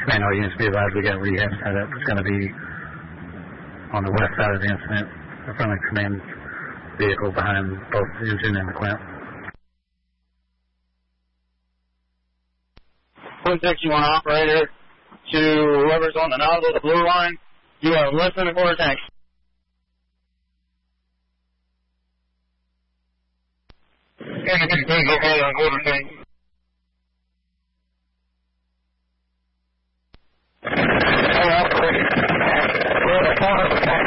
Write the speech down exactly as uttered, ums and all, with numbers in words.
Command all units be advised we got rehab set up. It's going to be on the west side of the incident, in front of the command vehicle behind both the engine and the clamp. one six, you want operator to whoever's on the nozzle, the blue line. You are less than a quarter tank. Anything go ahead on quarter tank. Hey, operator. We're at a corner of the tank.